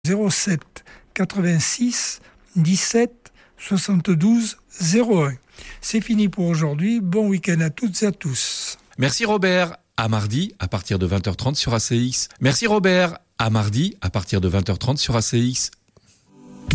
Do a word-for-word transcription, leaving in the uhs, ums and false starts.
zéro sept quatre-vingt-six dix-sept soixante-douze zéro un. C'est fini pour aujourd'hui. Bon week-end à toutes et à tous. Merci Robert. À mardi à partir de vingt heures trente sur A C X. Merci Robert. À mardi à partir de vingt heures trente sur A C X.